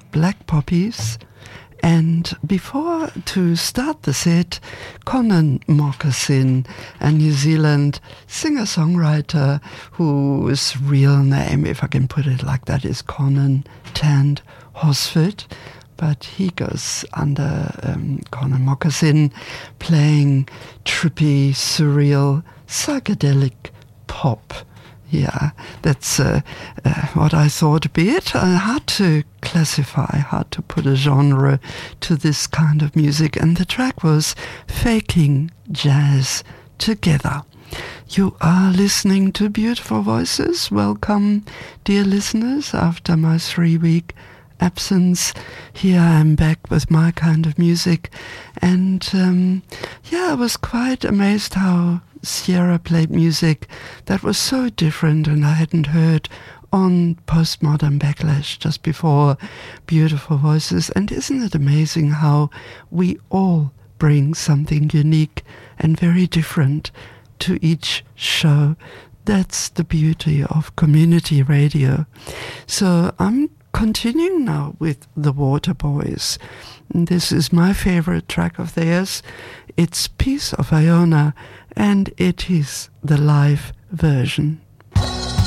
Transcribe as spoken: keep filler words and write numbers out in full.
Black Poppies. And before, to start the set, Conan Moccasin, a New Zealand singer-songwriter whose real name, if I can put it like that, is Conan Tand Hosford. But he goes under um, Conan Moccasin, playing trippy, surreal, psychedelic pop. Yeah, that's uh, uh, what I thought a bit. Uh, hard to classify, hard to put a genre to this kind of music. And the track was Faking Jazz Together. You are listening to Beautiful Voices. Welcome, dear listeners, after my three-week absence. Here I am back with my kind of music. And um, yeah, I was quite amazed how Sierra played music that was so different and I hadn't heard on Postmodern Backlash just before Beautiful Voices. And isn't it amazing how we all bring something unique and very different to each show? That's the beauty of community radio. So I'm continuing now with the Waterboys. This is my favorite track of theirs. It's Piece of Iona, and it is the live version.